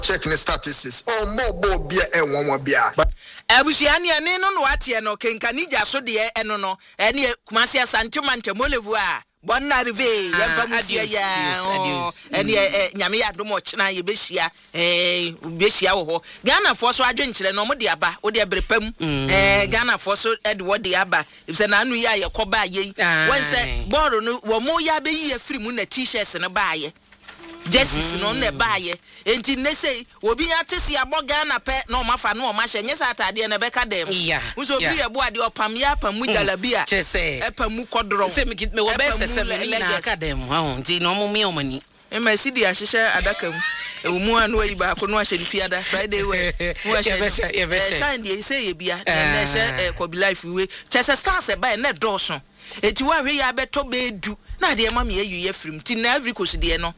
check the statistics. Oh, more beer and one more beer. Abusiani ane no wate no kenkanija so de eno no ene Kumasi Asantuma Molevua Bonna rive yemfa musia ya ene nyame ya dom ochina ye behia behia wo ho Ghana for so adwenkyere no mo de aba wo de brepam Ghana for so ede wo de aba ifse na anu ya yekoba ye won se boro no wo mo ya be yi afiri mu na t-shirts no ba ye Justice no na baaye enti ne sei obi atesi aboga na pe na o mafa na o ma hye nyesa atade na beka dem nso bi ebo ade opam ya pamu jalabia epamu kodro se me wo be sese me na academ ho nti no mo me omani ema sidi ahihye adaka mu ewumu anu ayi ba ko no ahye ni fiada Friday we wo ahye shine dey say ye bia na hye Kobe Life we chese stars e ba na dawson eti wa hwe ya beto bedu na de ma me ayu ye frim ti na every course de no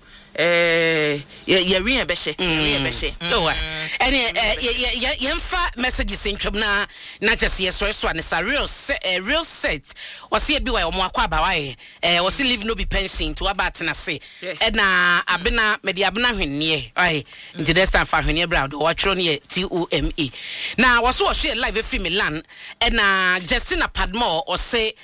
ye wi beshe so any yemfa messages introm na chese so an sa real set was e bi wa omo akwa ba wa was live no be pension to about na say na abena me de abena hwenne ai nti this time fa hwenne bra do watro ne TOME na was wo share live e Milan na Justina Padmore or say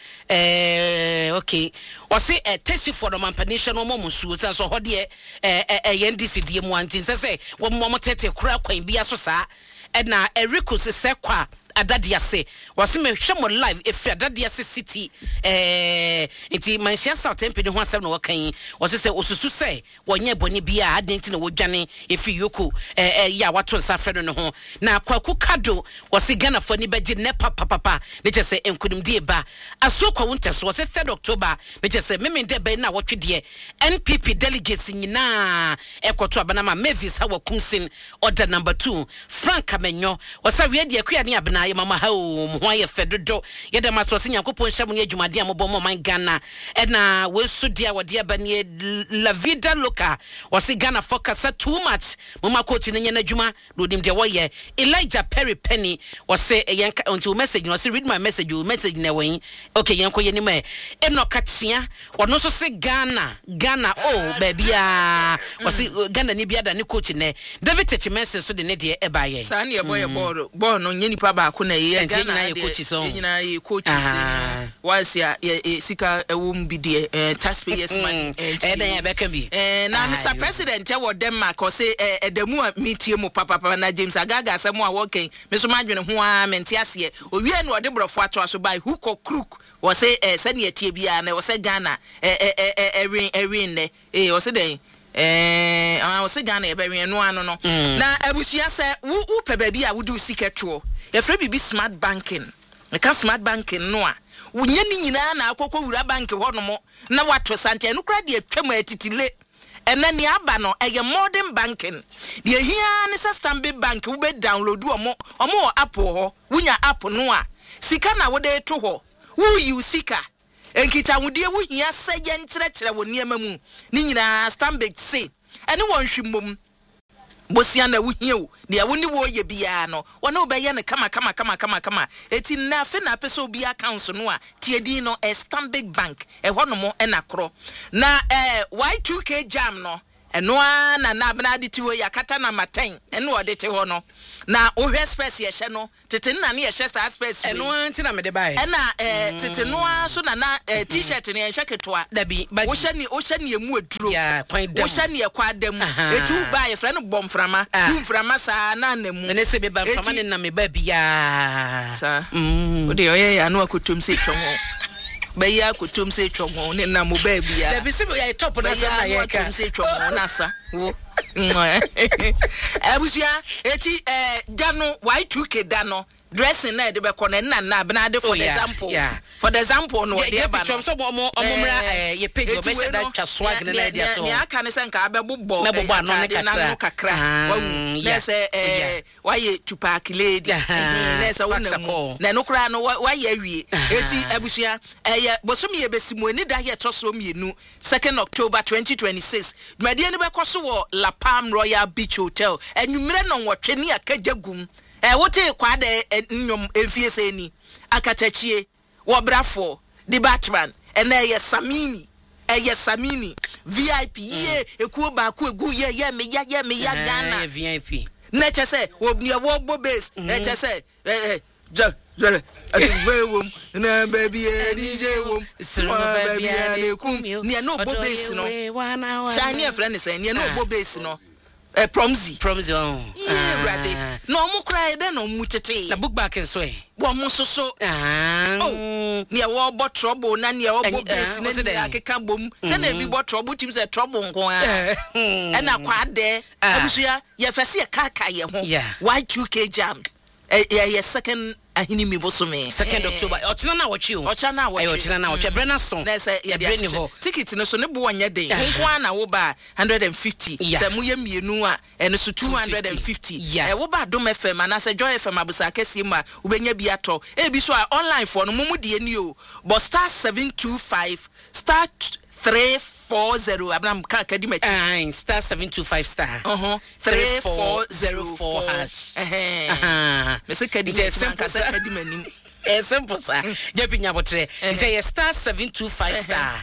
okay or say test for the manpanation no mo so so ho de NDC die mu antin say wo mo tete kura kwan bia so saa na Eriko se kwa adadia se was me hwe mo live if adadia se city enti manhia south mp de ho asem no wakan was say osusu say wonye boni bia adenti na wodwane efi yoku ya wato nsa frɛ no ho na kwaku kado was Ghana for ni beje ne papa ne je say enkunim die ba aso kwa wonte so was 3 October ne je say meme de be na wotwe de NPP delegates nyina ekoto abana ma Mavis Hawakumsin order number 2 Frank Kamenyo was we de akua ne abena ye mama ha o mo ye fedodo ye de maso se Nyankopon hya mo ne adwumade amobɔ mo man Ghana na we so dia wode abane La Vida Loca was Ghana focus too much mama coach ne nya na adwuma no dim de wo ye Elijah Perry Penny was say yanka until message was read my message you message na wen okay yanko ye ni ma eno katia wono so se Ghana oh baby was Ghana ni bia da ne coach ne David Techimense so de ne de e ba ye sa na ye boy ball no nye nipa ba ko na ye Ghana ye coach so nyina ye coach once ya sika ewum bi de taxpayers money then ya beka bi na Mr President e wo Denmark o say edamu a metie mu papa na James Agaga asemu a woken me so madwene ho a mente ase owie na ode brofo ato aso by hook or crook wo say sane atie bia na wo say Ghana ewin ne wo say den I was Ghana ebe no ano no na abusia se wo pe ba bi a wo do siketro ye fra bibi smart banking e ka smart banking no a wonya ni nyina na akokɔ wura bank ho no mo na wato sante no kra de atwam atitile ena ni aba no eye modern banking de hia ne Stanbic Bank wo be download omo app ho wonya app no a sika na wo de to ho wo use sika enkita wudie wo hia sege nkyerɛkyerɛ wo niema mu ni nyina Stanbic say ene won hwimom bosia na wo hia wo ne wo ni wo ye bia no wona obeye ne kama eti na afi na pese obi account no a tiedi no Stanbic Bank ho no mo na kro na Y2K jam no eno na abna de ti wo yakata na maten eno ode te ho no na o hwe space ye hye no tete na ne ye hye sa space eno anti na me de bae na tete no so na t-shirt ne ye hye ketoa dabi wo hye ne emu aduro ya kwan dem wo hye ne ye kwa dem etu bae fre no bomframa mframa sa na namu ne se be bomframa ne na me ba bia sa o de oye ya no akotum se twonwo Baya kutum se chomo ne na mo ba bia da bi se ya top na sa ya ka kutum se chomo na sa wo abusia eti dano Y2K dano dressing na de be kono na bena de for example no de ba no so omomra ye page o be se da twa swag na na dia to ne aka ne senka abebobbo na kakra wawu na se waye tupac lady na se wonamu na no kra no waye awie eti abusia bosom ye besimu ni da ye toso mienu 2nd October 2026 dwade ne be koso wo La Palm Royal Beach Hotel enwumre no nwotwe ne akagagum wote kwa de nyom efiese ni akatachie wo brafo the Batman ene ye Samini Samini VIP ye ekuo ba ku egu ye me ya Ghana VIP na che say obnia wo bo base na che say jere wom na baby DJ wom baby na kum ne no bo base no shine e friend say ne no bo base no Promzi yeah ready no mu cry then no mu tete na book back so e wo mu soso ne wo bo trouble na ne wo bo base na ne akeka bom se na bi bo trouble tim say trouble nko a na kwa de abusua ye fese ye kaka ye ho Y2K jam ye second ahini mi bosome 2nd October ochina na wachi o ochina na wachi brena song na say ye breni ho ticket no so ne bo onye den nko na wo ba 150 say mu ye mienu a eno so 250 wo ba Dom FM na say Joy FM abusa kesi ma ubenya bi ato e bi so online for no mu de ni o but *725 *340 abram ka kadima chi *725 *3404 hash me say kadima kadima nim simple sir jepinya botre nje *725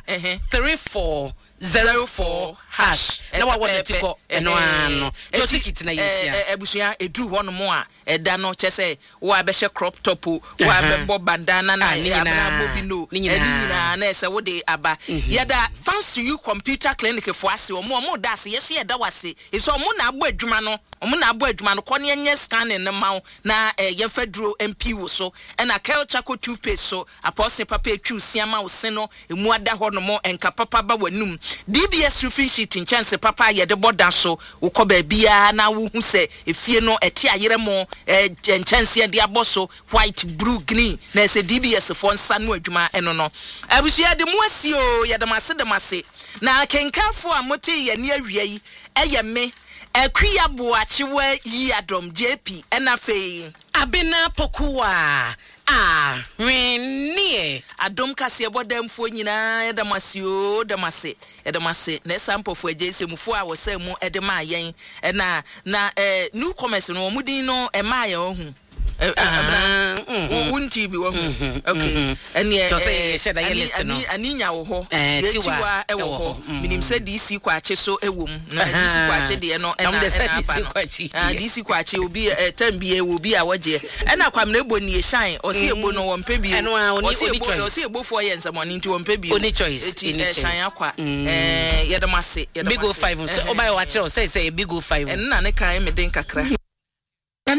*3404 hash na wa wona tiko eno ano to ticket na yisia ebusua edu ho no mo a eda no chese wa be she crop top wa be bo bandana na abana bobino nyina na ese wo de aba yeda thanks to you computer clinic for ase omo da ase ye da wase eso omo na agbo adwuma no kone enye scanning na mawo na ye fedro MP wo so na culture ko toothpaste so apostle papa etwu siama wo se no emu ada ho no mo enka papa ba wanum DBS roofing sheet in chance papa ye de boda so wo ko ba bia na wo hu se efie no ete ayere mo chance de aboso white blue green na se DBS for nsa no adwuma eno no abusia de mu asio ye de mase na kenkafo amote ye ne awia yi eye me Akuya Boachiwe yi adom JP enafe abena pokuwa renie adom kase bodamfo nyina edamasio edamase na sampofo agese mufo a wosam edema yen na newcomers no mudin no ema ya ohu wunti bi wo okay ene aninya wo ho yetiwa e wo ho minim se DC kwache so ewom na DC kwache de no ena DC kwache obi tambie obi a waje ena kwamna ebo ni shine o se ebo no wo mpe bi o se ebo fo ye nsamoni nti wo mpe bi oni choice shine akwa yedamase big O5 so obai wa kire say big O5 ena ne kan me den kakra